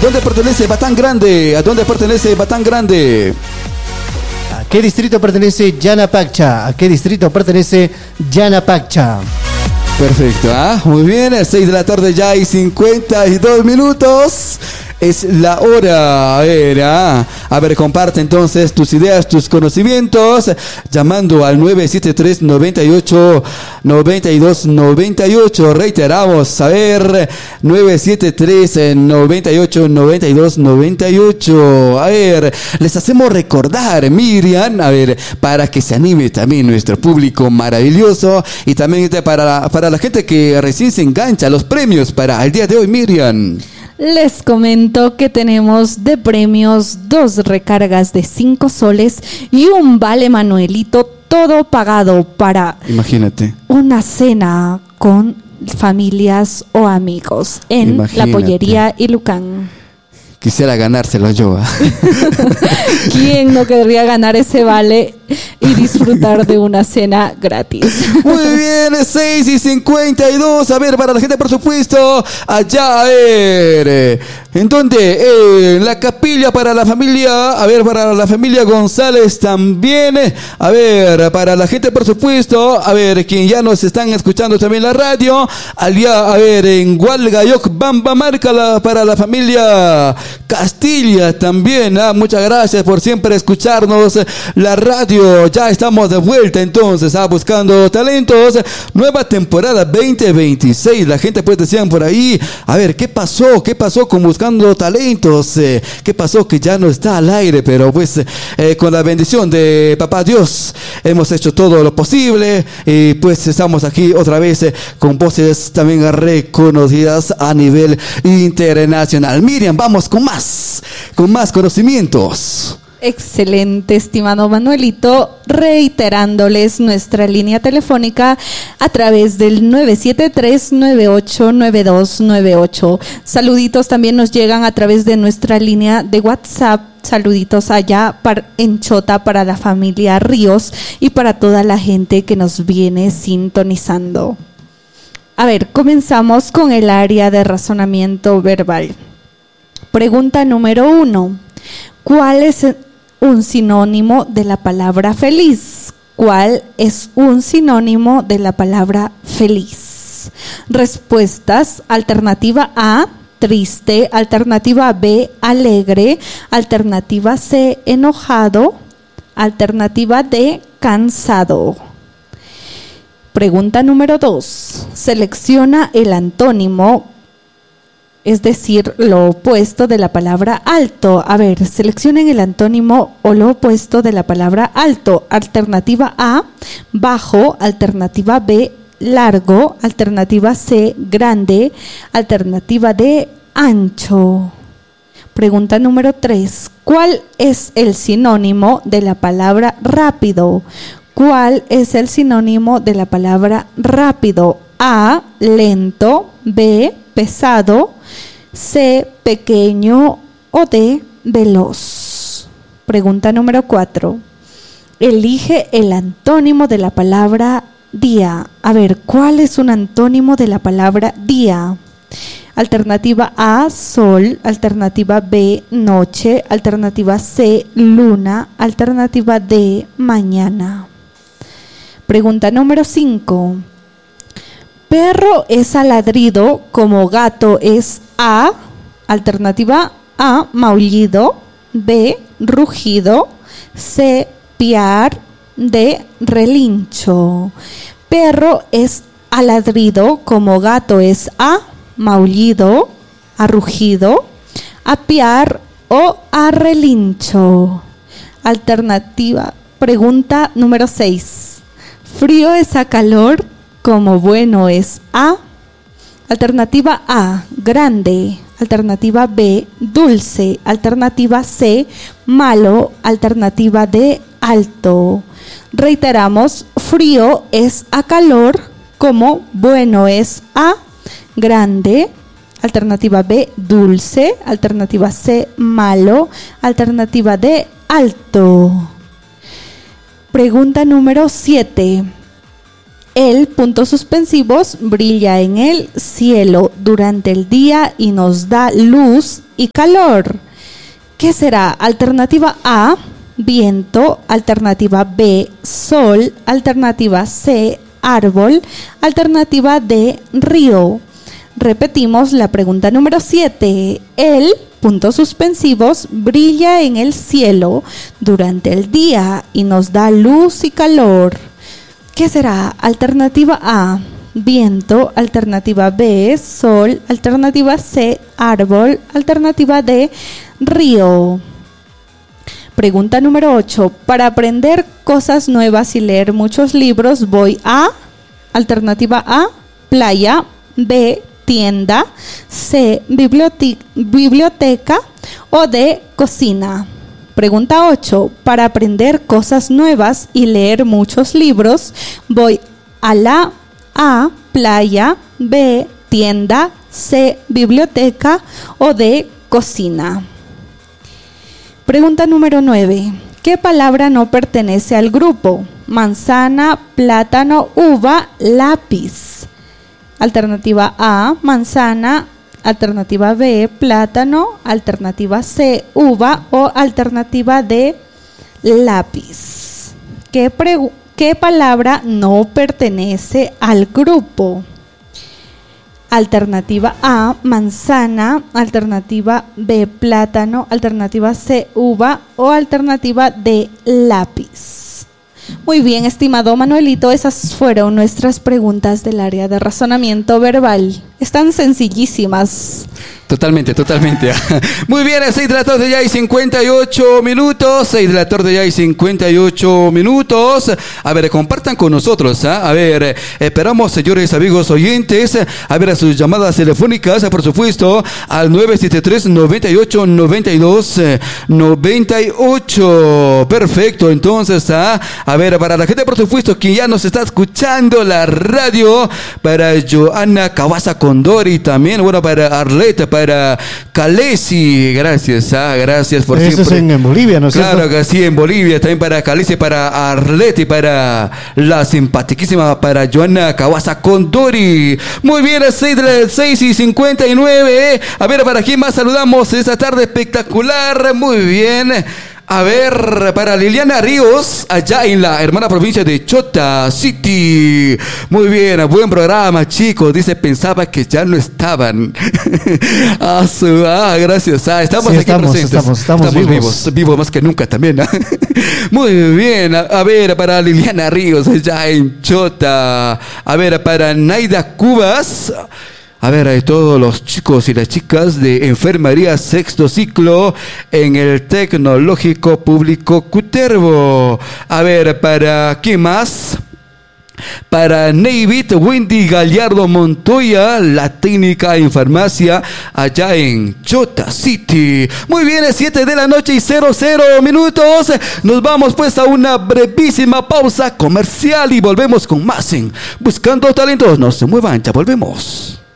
dónde pertenece Batán Grande? ¿A dónde pertenece Batán Grande? ¿A qué distrito pertenece Yanapacha? ¿A qué distrito pertenece Yanapacha? Perfecto, muy bien, 6 de la tarde ya y 52 minutos. Es la hora. A ver, comparte entonces tus ideas, tus conocimientos, llamando al 973 98 92 98. Reiteramos, a ver, 973 98 92 98. A ver, les hacemos recordar, Miriam, a ver, para que se anime también nuestro público maravilloso y también para la gente que recién se engancha a los premios para el día de hoy, Miriam. Les comento que tenemos de premios 2 recargas de 5 soles y un vale Manuelito, todo pagado para, imagínate, una cena con familias o amigos en la Pollería Ilucán. Quisiera ganárselo yo. ¿Quién no querría ganar ese vale y disfrutar de una cena gratis? Muy bien, 6 y 52. A ver, para la gente, por supuesto, allá, a ver, ¿en dónde? En la capilla para la familia, a ver, para la familia González también. A ver, para la gente, por supuesto, a ver, quien ya nos están escuchando también en la radio, allá, a ver, en Hualgayoc, Bamba Marca, para la familia Castilla también. Muchas gracias por siempre escucharnos la radio. Ya estamos de vuelta entonces, buscando talentos, nueva temporada 2026. La gente pues decían por ahí, a ver, ¿qué pasó con Buscando Talentos? ¿Qué pasó que ya no está al aire? Pero pues con la bendición de Papá Dios hemos hecho todo lo posible y pues estamos aquí otra vez con voces también reconocidas a nivel internacional. Miriam, vamos con más conocimientos. Excelente, estimado Manuelito, reiterándoles nuestra línea telefónica a través del 973-989298. Saluditos también nos llegan a través de nuestra línea de WhatsApp. Saluditos allá en Chota para la familia Ríos y para toda la gente que nos viene sintonizando. A ver, comenzamos con el área de razonamiento verbal. Pregunta número 1. ¿Cuál es un sinónimo de la palabra feliz? ¿Cuál es un sinónimo de la palabra feliz? Respuestas: alternativa A, triste; alternativa B, alegre; alternativa C, enojado; alternativa D, cansado. Pregunta número 2. Selecciona el antónimo, es decir, lo opuesto de la palabra alto. A ver, seleccionen el antónimo o lo opuesto de la palabra alto. Alternativa A, bajo; alternativa B, largo; alternativa C, grande; alternativa D, ancho. Pregunta número 3. ¿Cuál es el sinónimo de la palabra rápido? ¿Cuál es el sinónimo de la palabra rápido? A, lento; B, pesado; C, pequeño; o D, veloz. Pregunta número 4. Elige el antónimo de la palabra día. A ver, ¿cuál es un antónimo de la palabra día? Alternativa A, sol; alternativa B, noche; alternativa C, luna; alternativa D, mañana. Pregunta número 5. Perro es aladrido como gato es A. Alternativa A, maullido; B, rugido; C, piar; D, relincho. Perro es aladrido como gato es A, maullido; A, rugido; A, piar; o A, relincho. Alternativa. Pregunta número 6. Frío es a calor como bueno es A. Alternativa A, grande; alternativa B, dulce; alternativa C, malo; alternativa D, alto. Reiteramos, frío es a calor como bueno es A, grande; alternativa B, dulce; alternativa C, malo; alternativa D, alto. Pregunta número 7. El, puntos suspensivos, brilla en el cielo durante el día y nos da luz y calor. ¿Qué será? Alternativa A, viento. Alternativa B, sol. Alternativa C, árbol. Alternativa D, río. Repetimos la pregunta número 7. El, puntos suspensivos, brilla en el cielo durante el día y nos da luz y calor. ¿Qué será? Alternativa A, viento. Alternativa B, sol. Alternativa C, árbol. Alternativa D, río. Pregunta número 8. Para aprender cosas nuevas y leer muchos libros voy a... Alternativa A, playa. B, tienda. C, biblioteca. O D, cocina. Pregunta 8. Para aprender cosas nuevas y leer muchos libros voy a la A, playa. B, tienda. C, biblioteca. O D, cocina. Pregunta número 9. ¿Qué palabra no pertenece al grupo? Manzana, plátano, uva, lápiz. Alternativa A, manzana. Alternativa B, plátano. Alternativa C, uva. O alternativa D, lápiz. ¿Qué palabra no pertenece al grupo? Alternativa A, manzana. Alternativa B, plátano. Alternativa C, uva. O alternativa D, lápiz. Muy bien, estimado Manuelito, esas fueron nuestras preguntas del área de razonamiento verbal. Están sencillísimas. Totalmente. Muy bien, a 6 de la tarde ya hay 58 minutos. 6 de la tarde ya hay 58 minutos. A ver, compartan con nosotros. A ver, esperamos, señores amigos oyentes, a ver, a sus llamadas telefónicas, por supuesto, al 973-98-92-98. Perfecto, entonces, a ver, para la gente, por supuesto, quien ya nos está escuchando la radio, para Joana Cavazza Condori también, bueno, para Arleta, para Calesi, gracias por eso siempre. es en Bolivia, ¿no es cierto? Claro que sí, en Bolivia, también para Calesi, para Arleta y para la simpaticísima, para Joana Cavazza Condori. Muy bien, 6:59. A ver, ¿para quién más saludamos esta tarde espectacular? Muy bien. A ver, para Liliana Ríos, allá en la hermana provincia de Chota City. Muy bien, buen programa, chicos. Dice, pensaba que ya no estaban. Gracias. Estamos Sí, aquí presentes. Estamos vivos más que nunca también. Muy bien, a ver, para Liliana Ríos, allá en Chota. A ver, para Naida Cubas. A ver, hay todos los chicos y las chicas de enfermería sexto ciclo en el Tecnológico Público Cutervo. A ver, ¿para quién más? Para Neivit Wendy Gallardo Montoya, la técnica en farmacia allá en Chota City. Muy bien, es 7 de la noche y 00 minutos. Nos vamos pues a una brevísima pausa comercial y volvemos con más en Buscando Talentos. No se muevan, ya volvemos.